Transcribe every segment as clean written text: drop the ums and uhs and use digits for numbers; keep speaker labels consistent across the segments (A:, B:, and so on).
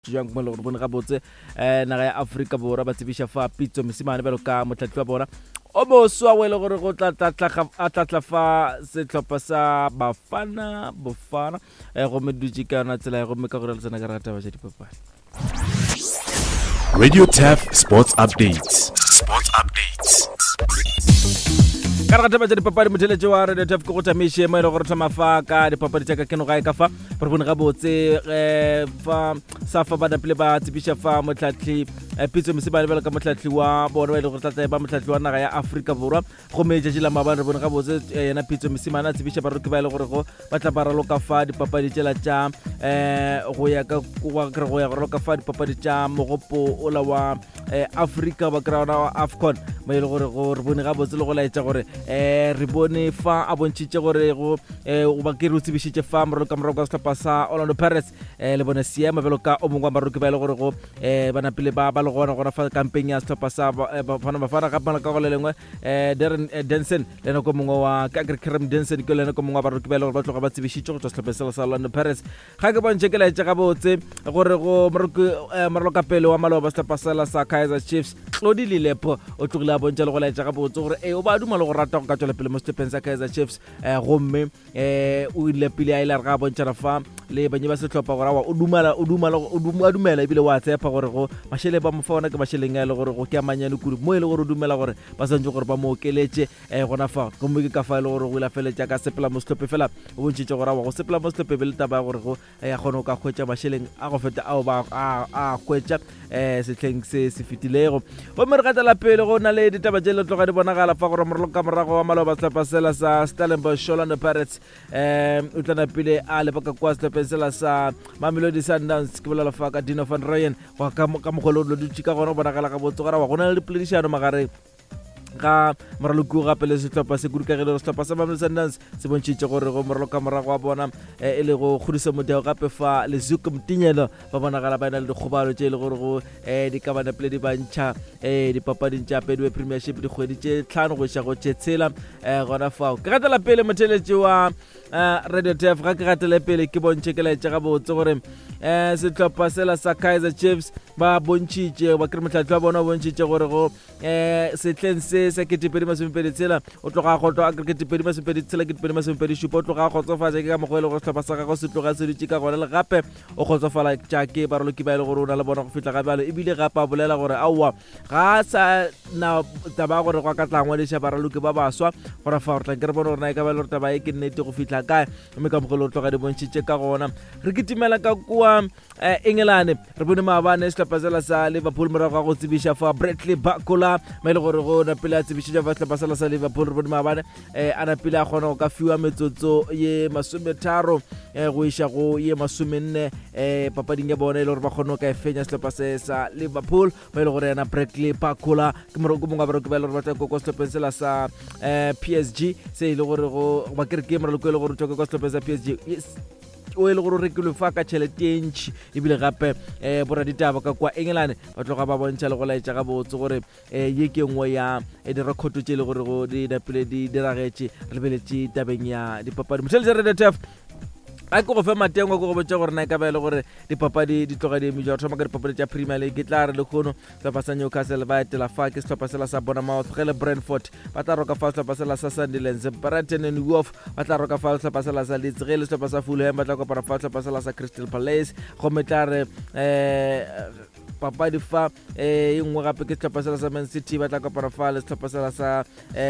A: jang mo le go bona ga botse naga ya Afrika Borwa ba tsebisha fa Pitso Mosimane ba lo ka motlatli wa bona o mo swa wele gore go tlatla fa setlhopha sa Bafana go medutse kana tsela go meka gore le tsena ka rata ba ja dipapadi.
B: Radio TAF Sports Updates.
A: Ka rata ba ja dipapadi motheletše wa Radio TAF go tamishe mo ile gore thama fa ka dipapadi tša ka keno gae ka fa re bone ga botse fa safa ba dapile ba tsebisha fa motlatli Pitso Mosimane ba le ka motlatli wa bona ba ile gore tlatla ba motlatli wa naga ya Afrika Borwa go me jela mabane re bone ga botse yena Pitso Mosimane a tsebisha baroki ba ile gore go batla ba raloka fa dipapadi tšela tša go ya ka go ya raloka fa dipapadi tša mogopo ola wa Afrika ba kraona wa AFCON mo ile gore go re bone ga botse le go laetša gore re bone fa a bontšitše gore go ba ke re o tsebisitše fa moralo ka morago ka setlhopha sa Orlando Pirates le bone seema bjalo ka o mongwe wa baroki ba ile gore go ba napile ba le gona fa campaign ya setlhopha sa Bafana gape ka go le lengwe Darren Denson le nako mongwe wa Kerem Denson ke le nako mongwe wa baroki ba ile gore ba tloga ba tsebisitše go tswa setlhopha sa Orlando Pirates ga ke bontše ke laetša ga botse gore go moralo ka pele wa maloba setlhopha sa Kaizer Chiefs Tlodi Lepo o tlogile a bontša le go laetša ga botse gore o ba duma le go rata go ka tswela pele mo setlhopheng sa Kaizer Chiefs gomme o ile pele a ile ga bontšana fa le banye ba setlhopha gore o dumela ebile wa tsepa gore go mashele ba mo fa ona ke masheleng a ile gore go ke a manyane kudu mo ile gore o dumela gore ba santse gore ba mo okeletše gona fa gomme ke ka fa ile gore go ila feletša ka sepela mo setlhophe fela o bontšitše gore go sepela mo setlhophe be le taba ya gore go ya kgona o ka hwetša masheleng a go feta ao ba a hwetša setlheng se fetilego gomme re gatela pele go na le ditaba tše le tloga di bonagala fa gore moralo ka morago wa maloba setlhopha sela sa Stellenbosch Orlando Pirates o tlana pele a lebaka kwa setlhopheng sela sa Mamelodi Sundowns ke bolela fa ka Dino van Rooyen ka mogolo lo dutše ka gona go bonagala ga botse gore wa gona le dipoledišano magareng ga moraloki gape le setlhopha se kudukagile setlhopha sa Mamelodi Sundowns se bontšitše gore go moralo ka morago wa bona e le go godisa modeo gape fa Lezuko Mtinyelo ba bonagala ba ena le dikgobalo tše e le gore go di ka bana pele di bantšha dipapading tša pediwe premiership dikgwedi tše 5 go iša go tše 6 gona fao ke gatela pele motheletši wa Radio TAF ga ke gatele pele ke bontše ke laetša ga botse gore setlhopha sela sa Kaizer Chiefs ba bontšitše ba kere motlatli wa bona o bontšitše gore go setlheng se sa ketepedi-masomepedi-tshela o tloga gotlo a ketepedi-masomepedi-tshela ketepedi-masomepedi-šupa o tloga kgotsofatša ke ka mokgwa e le gore setlhopha sa gago se tloga se dutše ka gona le gape o kgotsofala tša ke baraloki ba e le gore o na le bona go fitlha gape alo ebile gape a bolela gore aowa ga sa na taba gore go ka tla ngwadiša baraloki ba baswa gore fa gore tla ke re bone gore na e ka ba le gore taba e ke nnete go fitlha kae mme ka mokgwa le o tloga di bontšitše ka gona re ketimela ka kua England re bone maabane setlhopha sela sa Liverpool morago ga go tsebiša fa Bradley Barcola ma e le gore go napile a tsebišitša fa setlhopha sela sa Liverpool re bone maabane a napile a kgona go ka fiwa metsotso ye 30 go iša go ye 40 papading ya bona e le gore ba kgone go ka e fenya setlhopha se sa Liverpool ma e le gore yana Bradley Barcola ke mongwe wa baroki ba e le gore ba tla ko setlhopheng sela sa PSG se e le gore go ba kere ke moraloko e le gore o tloka ko setlhopheng sa PSG o e le gore o rekilwe fa ka tšhelete e ntšhi ebile gape boraditaba ka kwa England ba tloga ba bontšha le go laetša ga botse gore ye ke nngwe ya direkhoto tše e le gore go di napile di diragetše re lebeletše tabeng ya dipapadi motheletše Radio TAF a ke go fe matengo go go botša gore na e ka ba e le gore dipapadi di tloga di emetša go thoma ka dipapadi tša Premier League ke tla re le kgono setlhopha sa Newcastle ba etela fa ke setlhopha sela sa Bournemouth ge le Brentford ba tla roka fa setlhopha sela sa Sunderland Brighton and Hove ba tla roka fa setlhopha sela sa Leeds ge le setlhopha sa Fulham ba tla kopana fa setlhopha sela sa Crystal Palace gomme tla re papadi fa e nngwe gape ke setlhopha sela sa Man City ba tla kopana fa le setlhopha sela sa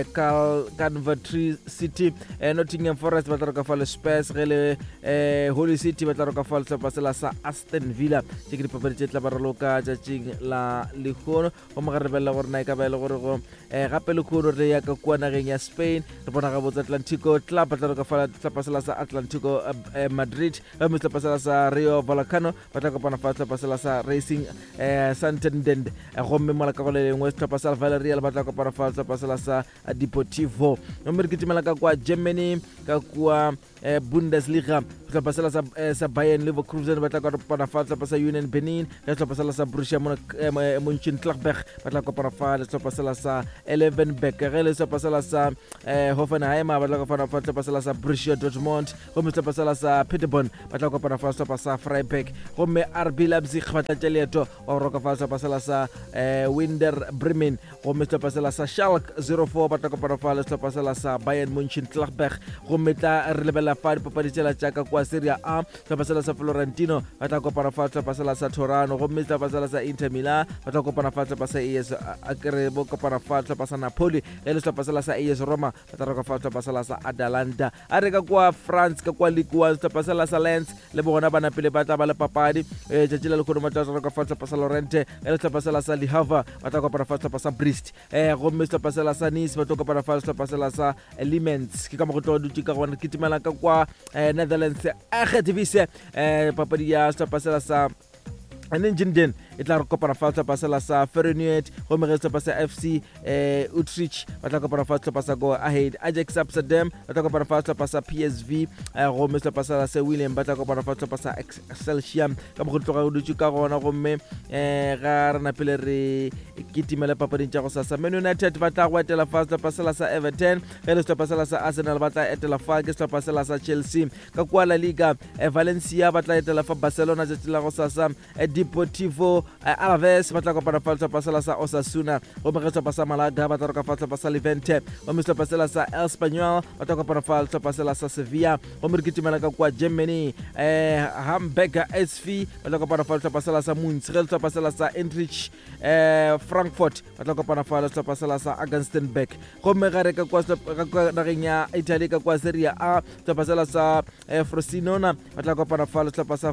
A: Coventry City Nottingham Forest ba tla roka fa le Spurs ge le Holy City ba tla roka fa le setlhopha sela sa Aston Villa tše ke dipapadi tše tla ba raloka tšatšing la lekgono go mo ga re belela gore na e ka ba e le gore go gape lekgono re ya ka kua nageng ya Spain re bona ga botse Atlantico Club ba tla roka fa setlhopha sela sa Atlantico Madrid gomme setlhopha sela sa Rio Vallecano ba tla kopana fa setlhopha sela sa Racing Santander gomme molaka go le lengwe setlhopha sa Villarreal ba tla kopana fa setlhopha sa Deportivo mme re kitimela ka kwa Germany ka kwa Bundesliga setlhopha sa Bayern Leverkusen ba tla kopana fa setlhopha sa Union Berlin ka setlhopha sa Borussia Mönchengladbach ba tla kopana fa setlhopha sa Leverkusen ge le setlhopha sa Hoffenheim ba tla kopana fa setlhopha sa Borussia Dortmund gomme setlhopha sa Paderborn ba tla kopana fa setlhopha sa Freiburg gomme RB Leipzig ba tla tšeleeto wa roka fa setlhopha sa Werder Bremen gomme setlhopha sa Schalke 04 ba tla kopana fa setlhopha sa Bayern Mönchengladbach gomme tla re lebella fa dipapadi tsela tšaka kwa Serie A setlhopha sa Florentino ba tla kopana fa setlhopha sa Torino gomme setlhopha sa Inter Milan ba tla kopana fa setlhopha sa AS akere bo kopana fa setlhopha sa Napoli le setlhopha sa AS Roma ba tla roka fa setlhopha sa Atalanta a re ka kwa France ka kwa Ligue 1 setlhopha sa Lens le bona bana pele ba tla ba le papadi tšatši le lekgono ba tla roka fa setlhopha sa Lorente le setlhopha sa Le Havre ba tla kopana fa setlhopha sa Brest gomme setlhopha sa Nice ba tla kopana fa setlhopha sa Limens ke ka mo go tlo dutse ka gona ke timela ka kwa Netherlands Eredivisie papadi ya setlhopha sa Nijmegen e tla re kopana fa setlhopha sa Feyenoord gomme ge setlhopha sa FC Utrecht ba tla kopana fa setlhopha sa Go Ahead Ajax Amsterdam ba tla kopana fa setlhopha sa PSV gomme setlhopha sa William ba tla kopana fa setlhopha sa Excelsior ka mo go tloga go dutse ka gona gomme ga re na pele re kitimela papading tša go sasa Man United ba tla go etela fa setlhopha sa Everton ge le setlhopha sa Arsenal ba tla etela fa ke setlhopha sa Chelsea ka kwa La Liga Valencia ba tla etela fa Barcelona tšatši la go sasa Deportivo Alaves ba tla kopana fa setlhopha sa Osasuna gomme ge setlhopha sa Malaga ba tla roka fa setlhopha sa Levante gomme setlhopha sa Espanyol ba tla kopana fa setlhopha sa Sevilla gomme re kitimela ka kwa Germany Hamburger SV ba tla kopana fa setlhopha sa Mainz ge setlhopha sa Eintracht Frankfurt ba tla kopana fa setlhopha sa Augsburg gomme ga re ka kwa nageng ya Italy ka kwa Serie A setlhopha sa Frosinone ba tla kopana fa setlhopha sa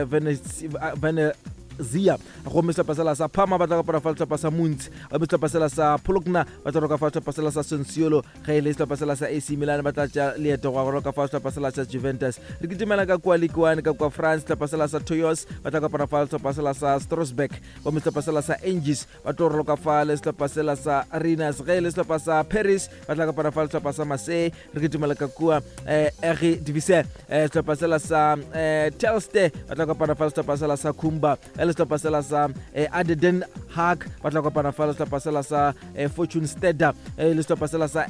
A: Venezia gomme setlhopha sa Parma ba tla kopana fa setlhopha sa Munich gomme setlhopha sa Bologna ba tla roka fa setlhopha sa Sassuolo ge le setlhopha sa AC Milan ba tla tša leeto go roka fa setlhopha sa Juventus re kitimela ka kwa Ligue 1 ka kwa France setlhopha sa Toyos ba tla kopana fa setlhopha sa Strasbourg gomme setlhopha sa Angers ba tla roka fa le setlhopha sa Rennes ge le setlhopha sa Paris ba tla kopana fa setlhopha sa Marseille re kitimela ka kwa Eredivisie setlhopha sa Telstar ba tla kopana fa setlhopha sa Kumba le setlhopha sa Aden Haag ba tla kopana fa le setlhopha sa Fortune Stade le setlhopha sa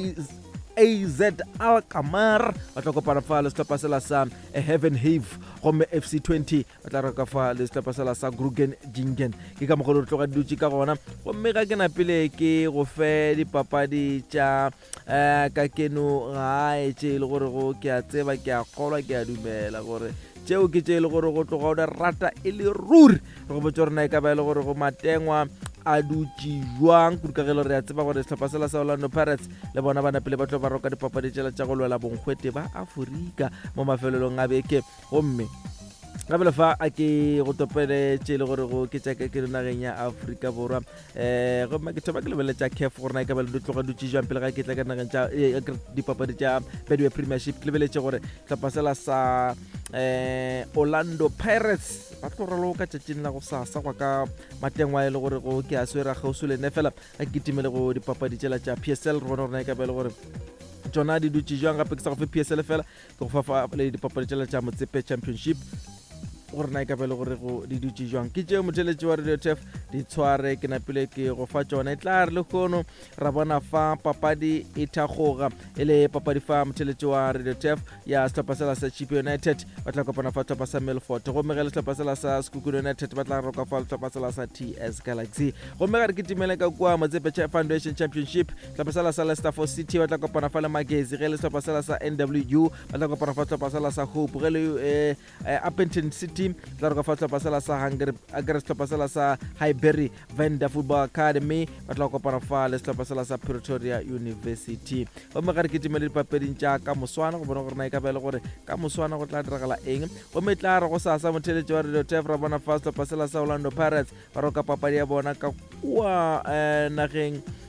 A: AZ Alkmaar ba tla kopana fa le setlhopha sa Heaven Have gomme FC 20 ba tla roka fa le setlhopha sa Groningen ke ka mogolo re tloga dutse ka gona gomme ga ke na pele ke go fe dipapadi tša ka keno gae tše e le gore go ke a tseba ke a kgolwa ke a dumela gore tšeo ke tše e le gore go tloga o da rata e le ruri re go botse gorena e ka ba e le gore go matengwa a dutse jwang kudikagelo re a tseba gore setlhopha sa Orlando Pirates le bona bana pele ba tlo ba roka dipapadi tšela tša go lwela bonkgwete ba Aforika mo mafelelong a beke gomme gape le fa a ke go topele tše e le gore go ke tšaka ke nageng ya Aforika Borwa gomme ke thoba ke lebeletša CAF gore na e ka ba le tloga dutse jwang pele ga ke tla ka nageng tša dipapadi tša Betway Premiership ke lebeletše gore setlhopha sa Orlando Pirates ba tlo ralo ka tšatšing la go sasa gwa ka matengwa e le gore go ke a swera gauso le nne fela ga ke kitimele go dipapadi tšela tša PSL re bona gore na e ka ba e le gore tšona di dutse jwang gape ke sa go fe PSL fela ke go fa le dipapadi tšela tša Motsepe Championship gore na e ka ba e le gore go di dutse jwang ke tšeo motheletši wa Radio TF di tshware ke napile ke go fa tšona e tla re le kgono ra bona fa papadi e thagoga e le papadi fa motheletši wa Radio TF ya setlhopha sa Chipa United ba tla kopana fa setlhopha sa Milford gomme ge le setlhopha sa Sekhukhune United ba tla roka fa setlhopha sa TS Galaxy gomme ga re kitimele ka kwa Motsepe Foundation Championship setlhopha sa Leicester City ba tla kopana fa le Magezi ge le setlhopha sa NWU ba tla kopana fa setlhopha sa Hope ge le Appleton City tla roka fa setlhopha sa Hungary agere setlhopha sa Highbury Venda Football Academy ba tla kopana fa le setlhopha sa Pretoria University gomme ga re kitimele dipapading tša ka moswana go bona gore na e ka ba le gore ka moswana go tla diragala eng gomme tla re go sasa motheletši wa Radio TF ra bona fa setlhopha sa Orlando Pirates ba roka papadi ya bona ka kua nageng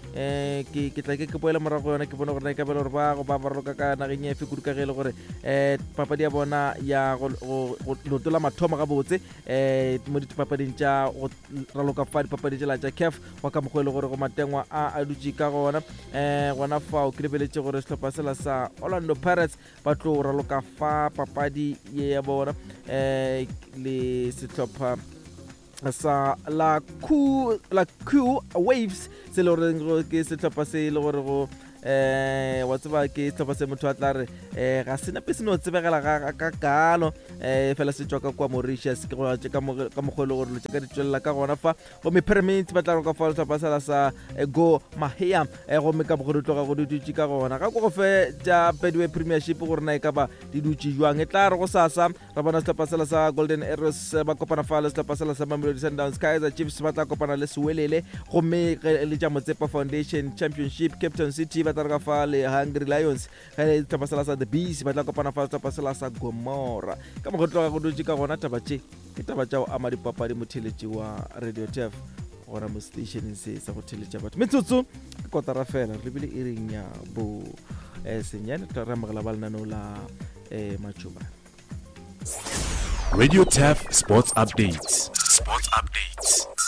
A: ke tla ke boela morago yona ke bona gore na ka bela gore ba raloka ka nageng ya kudu ka ge le gore papadi ya bona ya go lotola mathomo ga botse mo dipapading tša go raloka fa dipapadi tša la tša CAF wa ka mokgwa le gore go matengwa a dutse ka gona gona fao ke lebeletse gore sehlopha sela sa Orlando Pirates ba tlo raloka fa papadi ye ya bona le sehlopha sa la Q Waves se le gore ke sehlopha se le gore go wa tseba ke sehlopha se motho a tla re ga sena pe seno tsebegela ka kalo fela se tswa ka kwa Mauritius ke go ka mogolo gore le tseka ditšwelela ka gona fa go me permit ba tla go ka fa sehlopha sa Go Mahia go me ka bogolo tloga go dutse ka gona ga go fe ja Betway Premiership gore na e ka ba di dutse jwang e tla re go sasa ra bona sehlopha sa Golden Arrows ba kopana fa le sehlopha sa Mamelodi Sundowns Kaizer Chiefs ba tla kopana le Sewelele go me le ja Motsepa Foundation Championship Captain City ba tla fa le Hungry Lions le sehlopha sa The Bees ba tla kopana fa sehlopha sa Gomora ka mo go tloga go dutse ka gona tabatše ke taba tšao ama dipapadi motheletši wa Radio TF gona mo stationeng se sa go theletša batho metsotso ke kotara fela re lebile e reng ya bo senyane tla re amogela ba lenaneo la matšobane
B: Radio TF Sports Updates.